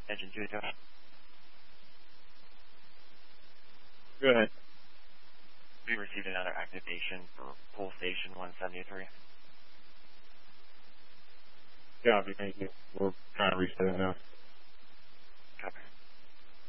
Engine 2 adjust. Go ahead. We received another activation for pull station 173. Copy, thank you. We're trying to reset it now.